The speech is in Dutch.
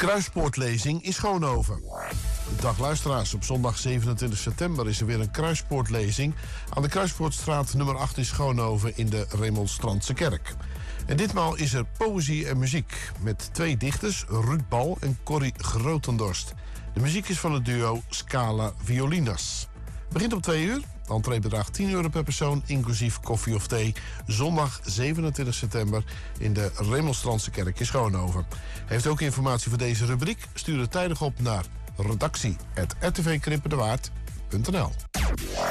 Kruispoortlezing in Schoonhoven. Dag luisteraars, op zondag 27 september is er weer een kruispoortlezing aan de Kruispoortstraat nummer 8 in Schoonhoven in de Remonstrantse kerk. En ditmaal is er poëzie en muziek met 2 dichters, Ruud Bal en Corrie Grotendorst. De muziek is van het duo Scala Violinas. Het begint om 2 uur. De entree bedraagt €10 per persoon, inclusief koffie of thee. Zondag 27 september in de Remonstrantse kerk in Schoonhoven. Heeft u ook informatie voor deze rubriek? Stuur het tijdig op naar redactie@rtvkrippendewaard.nl.